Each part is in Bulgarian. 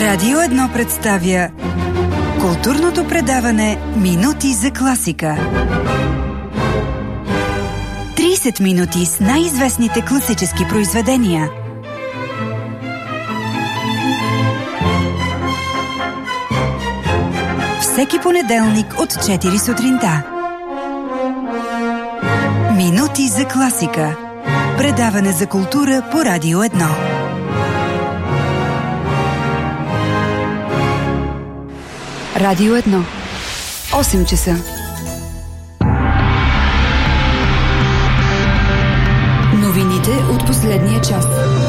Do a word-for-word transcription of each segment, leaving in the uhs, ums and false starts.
Радио едно представя културното предаване Минути за класика. трийсет минути с най-известните класически произведения. Всеки понеделник от четири сутринта. Минути за класика. Предаване за култура по Радио едно. Радио едно. осем часа. Новините от последния час.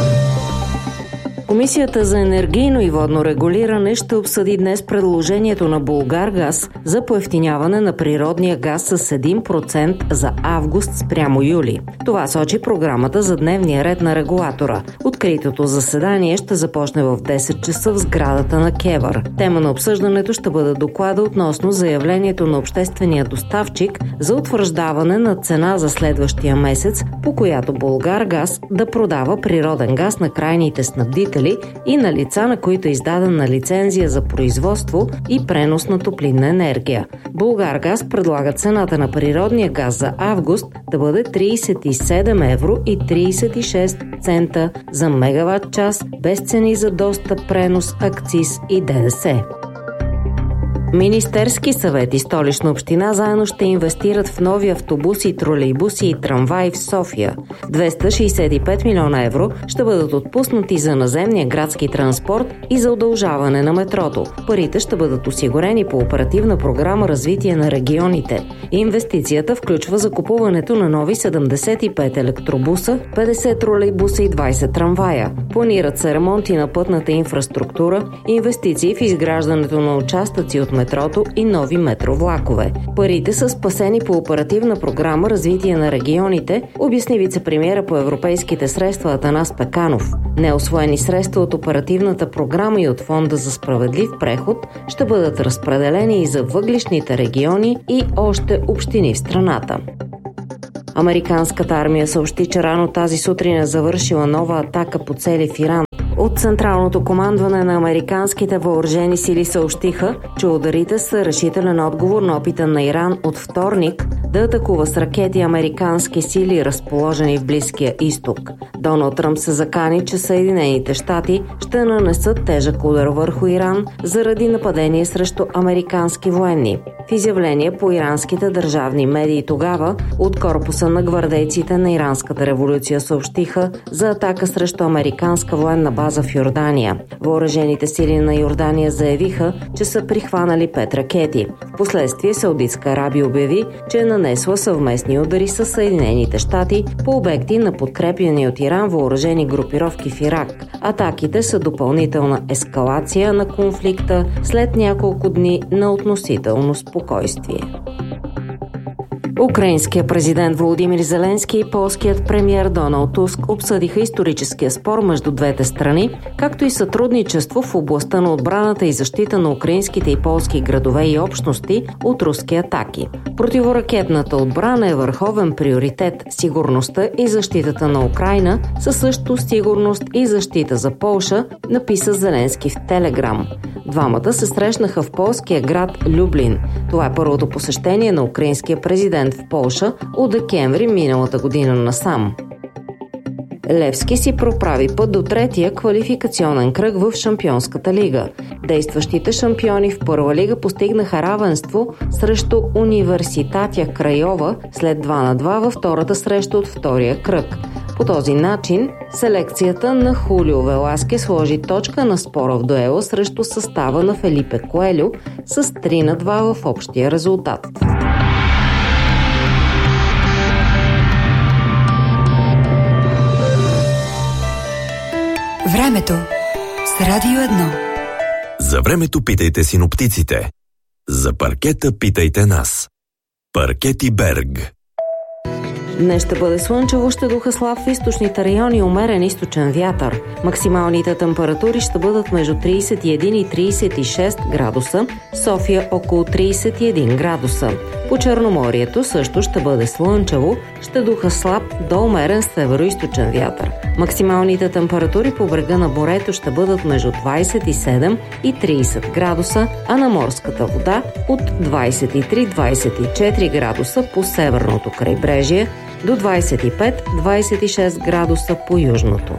Комисията за енергийно и водно регулиране ще обсъди днес предложението на Булгаргаз за поевтиняване на природния газ с един процент за август спрямо юли. Това сочи програмата за дневния ред на регулатора. Откритото заседание ще започне в десет часа в сградата на КЕВР. Тема на обсъждането ще бъде доклада относно заявлението на обществения доставчик за утвърждаване на цена за следващия месец, по която Булгаргаз да продава природен газ на крайните снабдители и на лица, на които е издадена лицензия за производство и пренос на топлинна енергия. Булгаргаз предлага цената на природния газ за август да бъде трийсет и седем евро и трийсет и шест цента за мегаватт час, без цени за достъп, пренос, акциз и ДДС. Министерски съвет и Столична община заедно ще инвестират в нови автобуси, тролейбуси и трамваи в София. двеста шейсет и пет милиона евро ще бъдат отпуснати за наземния градски транспорт и за удължаване на метрото. Парите ще бъдат осигурени по оперативна програма Развитие на регионите. Инвестицията включва закупуването на нови седемдесет и пет електробуса, петдесет тролейбуса и двайсет трамвая. Планират се ремонти на пътната инфраструктура, инвестиции в изграждането на участъци от метрото и нови метровлакове. Парите са спасени по оперативна програма Развитие на регионите, обясни вицепремиера по европейските средства Атанас Пеканов. Неусвоени средства от оперативната програма и от Фонда за справедлив преход ще бъдат разпределени и за въглищните региони и още общини в страната. Американската армия съобщи, че рано тази сутрин е завършила нова атака по цели в Иран. От Централното командване на американските въоръжени сили съобщиха, че ударите са решителен отговор на опита на Иран от вторник да атакува с ракети американски сили, разположени в Близкия изток. Доналд Тръмп се закани, че Съединените щати ще нанесат тежък удар върху Иран заради нападение срещу американски военни. В изявление по иранските държавни медии тогава от корпуса на гвардейците на Иранската революция съобщиха за атака срещу американска военна база в Йордания. Въоръжените сили на Йордания заявиха, че са прихванали пет ракети. Впоследствие Саудитска Арабия обяви, че е нанесла съвместни удари с Съединените щати по обекти на подкрепяни от Иран въоръжени групировки в Ирак. Атаките са допълнителна ескалация на конфликта след няколко дни на относително спокойствие. Украинският президент Володимир Зеленски и полският премиер Доналд Туск обсъдиха историческия спор между двете страни, както и сътрудничество в областта на отбраната и защита на украинските и полски градове и общности от руски атаки. Противоракетната отбрана е върховен приоритет. Сигурността и защитата на Украйна са също сигурност и защита за Полша, написа Зеленски в Телеграм. Двамата се срещнаха в полския град Люблин. Това е първото посещение на украинския президент в Полша от декември миналата година насам. Левски си проправи път до третия квалификационен кръг в Шампионската лига. Действащите шампиони в първа лига постигнаха равенство срещу Университатя Крайова след два на два във втората среща от втория кръг. По този начин селекцията на Хулио Веласке сложи точка на спора в дуела срещу състава на Фелипе Коелю с три на два в общия резултат. Времето с Радио едно. За времето питайте синоптиците. За паркета питайте нас. Паркети Берг. Днес ще бъде слънчево, ще духа слаб в източните райони, умерен източен вятър. Максималните температури ще бъдат между трийсет и един и трийсет и шест градуса, София около трийсет и един градуса. По Черноморието също ще бъде слънчево, ще духа слаб до умерен североизточен вятър. Максималните температури по брега на морето ще бъдат между двайсет и седем и трийсет градуса, а на морската вода от двайсет и три до двайсет и четири градуса по северното крайбрежие до двайсет и пет до двайсет и шест градуса по южното.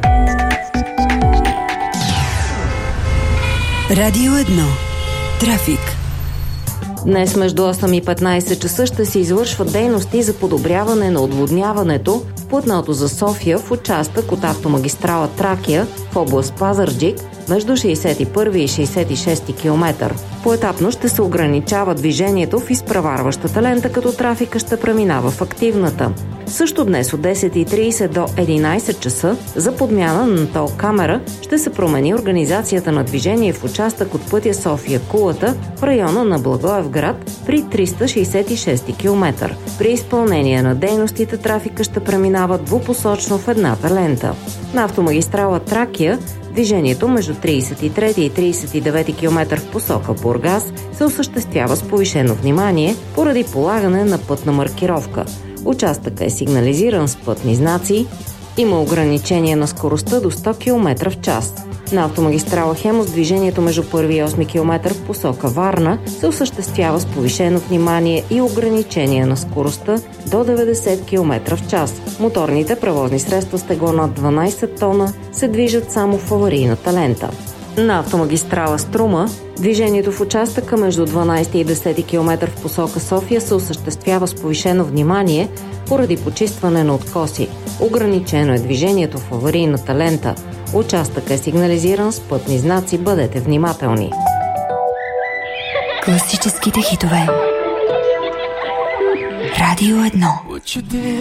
Радио едно. Трафик. Днес между осем и петнайсет часа ще се извършват дейности за подобряване на отводняването в плътното за София в участък от автомагистрала Тракия в област Пазарджик между шейсет и първи и шейсет и шести километър. Поетапно ще се ограничава движението в изпреварващата лента, като трафика ще преминава в активната. Също днес от десет и трийсет до единайсет часа за подмяна на тол камера ще се промени организацията на движение в участък от пътя София-Кулата в района на Благоевград при триста шейсет и шести километър. При изпълнение на дейностите трафика ще преминава двупосочно в едната лента. На автомагистрала Тракия движението между трийсет и трети и трийсет и девети километър в посока Бургас се осъществява с повишено внимание поради полагане на пътна маркировка. Участъкът е сигнализиран с пътни знаци. Има ограничение на скоростта до сто километра в час. На автомагистрала Хемус движението между първи и осми километър в посока Варна се осъществява с повишено внимание и ограничение на скоростта до деветдесет километра в час. Моторните превозни средства с тегло над дванайсет тона се движат само в аварийната лента. На автомагистрала Струма движението в участъка между дванайсети и десети километър в посока София се осъществява с повишено внимание поради почистване на откоси. Ограничено е движението в аварийната лента. Участъкът е сигнализиран с пътни знаци. Бъдете внимателни. Класическите хитове. Радио едно.